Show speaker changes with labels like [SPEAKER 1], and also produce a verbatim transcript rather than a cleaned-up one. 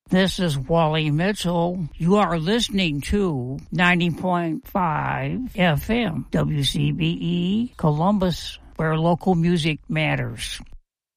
[SPEAKER 1] This is Wally Mitchell. You are listening to ninety point five F M, W C B E, Columbus, where local music matters.